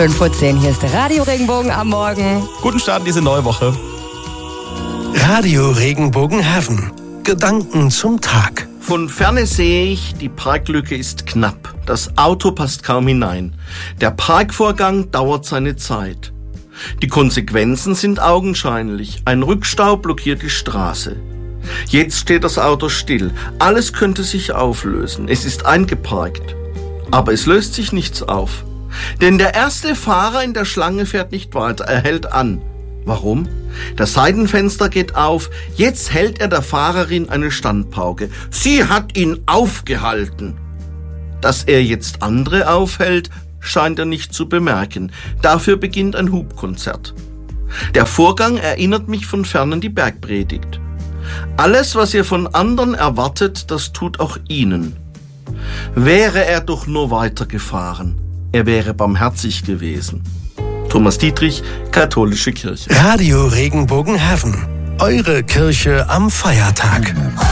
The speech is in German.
5:10 Uhr, hier ist der Radio Regenbogen am Morgen. Guten Start in diese neue Woche. Radio Regenbogenhafen. Gedanken zum Tag. Von Ferne sehe ich, die Parklücke ist knapp. Das Auto passt kaum hinein. Der Parkvorgang dauert seine Zeit. Die Konsequenzen sind augenscheinlich. Ein Rückstau blockiert die Straße. Jetzt steht das Auto still. Alles könnte sich auflösen. Es ist eingeparkt. Aber es löst sich nichts auf. Denn der erste Fahrer in der Schlange fährt nicht weiter. Er hält an. Warum? Das Seitenfenster geht auf. Jetzt hält er der Fahrerin eine Standpauke. Sie hat ihn aufgehalten. Dass er jetzt andere aufhält, scheint er nicht zu bemerken. Dafür beginnt ein Hubkonzert. Der Vorgang erinnert mich von fern an die Bergpredigt. Alles, was ihr von anderen erwartet, das tut auch ihnen. Wäre er doch nur weitergefahren. Er wäre barmherzig gewesen. Thomas Dietrich, Katholische Kirche. Radio Regenbogenhafen. Eure Kirche am Feiertag.